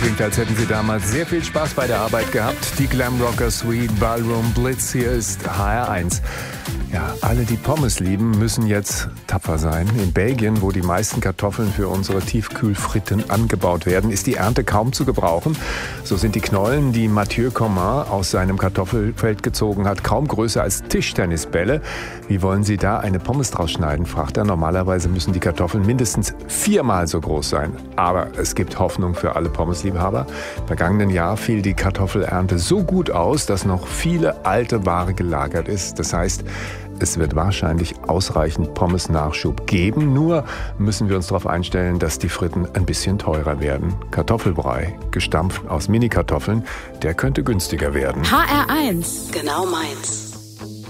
klingt, als hätten Sie damals sehr viel Spaß bei der Arbeit gehabt. Die Glamrocker Suite Ballroom Blitz, hier ist HR1. Ja, alle, die Pommes lieben, müssen jetzt tapfer sein. In Belgien, wo die meisten Kartoffeln für unsere Tiefkühlfritten angebaut werden, ist die Ernte kaum zu gebrauchen. So sind die Knollen, die Mathieu Comin aus seinem Kartoffelfeld gezogen hat, kaum größer als Tischtennisbälle. Wie wollen Sie da eine Pommes draus schneiden, fragt er. Normalerweise müssen die Kartoffeln mindestens 4-mal so groß sein. Aber es gibt Hoffnung für alle Pommesliebhaber. Im vergangenen Jahr fiel die Kartoffelernte so gut aus, dass noch viele alte Ware gelagert ist. Das heißt, es wird wahrscheinlich ausreichend Pommes-Nachschub geben. Nur müssen wir uns darauf einstellen, dass die Fritten ein bisschen teurer werden. Kartoffelbrei, gestampft aus Mini-Kartoffeln, der könnte günstiger werden. HR1, genau meins.